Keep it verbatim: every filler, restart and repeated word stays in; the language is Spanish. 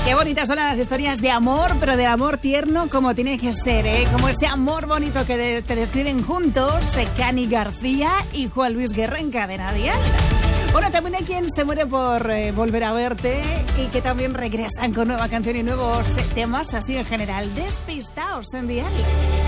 Qué bonitas son las historias de amor, pero del amor tierno como tiene que ser, ¿eh? Como ese amor bonito que de, te describen juntos Cani García y Juan Luis Guerra en Cadena Dial. Bueno, también hay quien se muere por eh, volver a verte y que también regresan con nueva canción y nuevos temas, así en general. Despistaos en Dial.